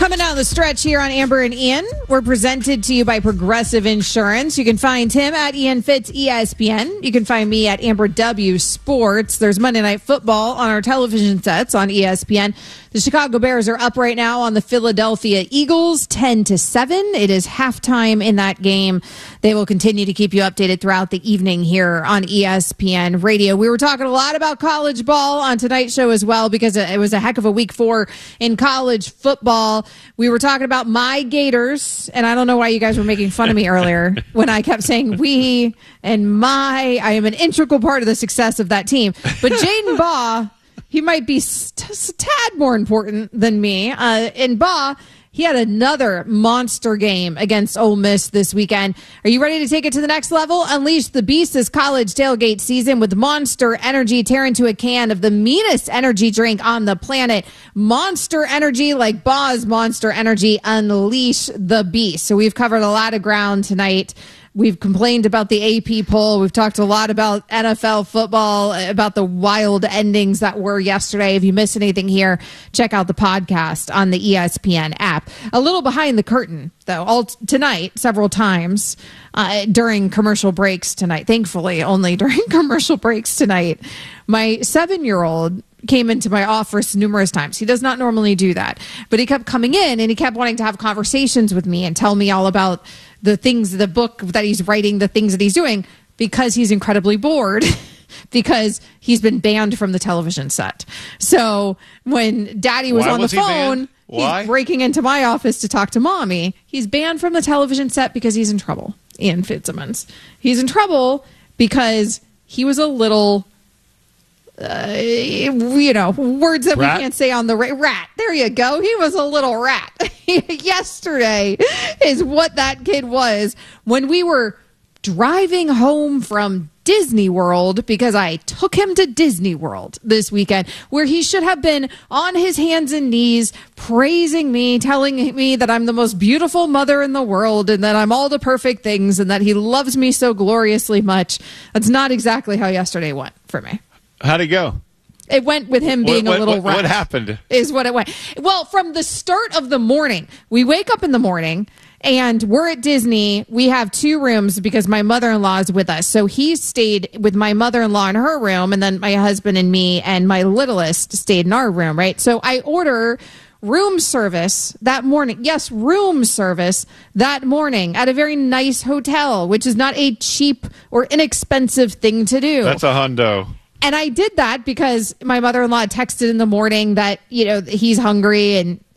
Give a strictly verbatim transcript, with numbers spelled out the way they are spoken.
Coming down the stretch here on Amber and Ian, we're presented to you by Progressive Insurance. You can find him at Ian Fitz E S P N. You can find me at Amber W Sports. There's Monday Night Football on our television sets on E S P N. The Chicago Bears are up right now on the Philadelphia Eagles, ten to seven. It is halftime in that game. They will continue to keep you updated throughout the evening here on E S P N Radio. We were talking a lot about college ball on tonight's show as well because it was a heck of a week four in college football. We were talking about my Gators, and I don't know why you guys were making fun of me earlier when I kept saying we and my. I am an integral part of the success of that team. But Jaden Baugh, he might be st- a tad more important than me. Uh, and Baugh, he had another monster game against Ole Miss this weekend. Are you ready to take it to the next level? Unleash the beast this college tailgate season with Monster Energy. Tear into a can of the meanest energy drink on the planet. Monster Energy, like Baugh's Monster Energy. Unleash the beast. So we've covered a lot of ground tonight. We've complained about the A P poll. We've talked a lot about N F L football, about the wild endings that were yesterday. If you missed anything here, check out the podcast on the E S P N app. A little behind the curtain, though, all t- tonight, several times uh, during commercial breaks tonight. Thankfully, only during commercial breaks tonight. My seven-year-old came into my office numerous times. He does not normally do that, but he kept coming in and he kept wanting to have conversations with me and tell me all about the things, the book that he's writing, the things that he's doing, because he's incredibly bored because he's been banned from the television set. So when daddy was Why on was the he phone, banned? Why? He's breaking into my office to talk to mommy. He's banned from the television set because he's in trouble. Ian Fitzsimmons. He's in trouble because he was a little... Uh, you know, words that rat? we can't say on the ra- rat. There you go. He was a little rat. Yesterday is what that kid was when we were driving home from Disney World, because I took him to Disney World this weekend, where he should have been on his hands and knees praising me, telling me that I'm the most beautiful mother in the world and that I'm all the perfect things and that he loves me so gloriously much. That's not exactly how yesterday went for me. How'd it go? It went with him being what, a little what, rough. What happened? Is what it went. Well, from the start of the morning, we wake up in the morning and we're at Disney. We have two rooms because my mother-in-law is with us. So he stayed with my mother-in-law in her room, and then my husband and me and my littlest stayed in our room, right? So I order room service that morning. Yes, room service that morning at a very nice hotel, which is not a cheap or inexpensive thing to do. That's a hundo. And I did that because my mother-in-law texted in the morning that, you know, he's hungry and